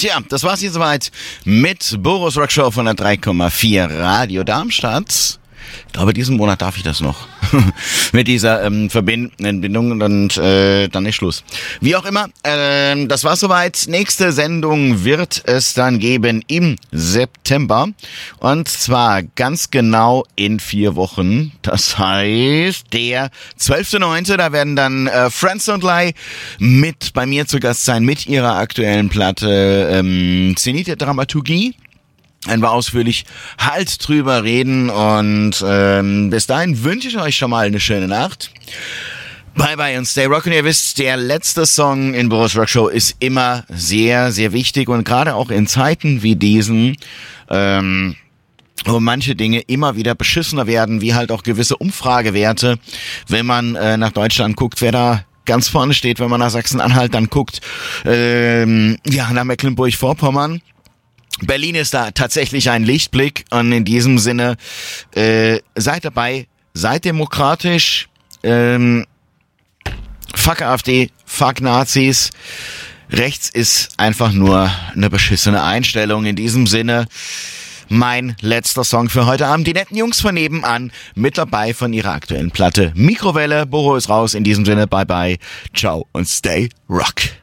Tja, das war's hier soweit mit Boris Rock Show von der 3,4 Radio Darmstadt. Ich glaube, diesen Monat darf ich das noch. Mit dieser Verbindung und dann ist Schluss. Wie auch immer, das war's soweit. Nächste Sendung wird es dann geben im September. Und zwar ganz genau in 4 Wochen. Das heißt, der 12.9., da werden dann Friends Don't Lie mit bei mir zu Gast sein mit ihrer aktuellen Platte Zenit der Dramaturgie. Werden wir ausführlich halt drüber reden und bis dahin wünsche ich euch schon mal eine schöne Nacht. Bye bye und stay rock. Und ihr wisst, der letzte Song in Boris Rock Show ist immer sehr, sehr wichtig und gerade auch in Zeiten wie diesen, wo manche Dinge immer wieder beschissener werden, wie halt auch gewisse Umfragewerte, wenn man nach Deutschland guckt, wer da ganz vorne steht, wenn man nach Sachsen-Anhalt dann guckt, nach Mecklenburg-Vorpommern. Berlin ist da tatsächlich ein Lichtblick und in diesem Sinne seid dabei, seid demokratisch, fuck AfD, fuck Nazis, rechts ist einfach nur eine beschissene Einstellung. In diesem Sinne mein letzter Song für heute Abend, die netten Jungs von nebenan mit dabei von ihrer aktuellen Platte Mikrowelle. Boro ist raus, in diesem Sinne bye bye, ciao und stay rock.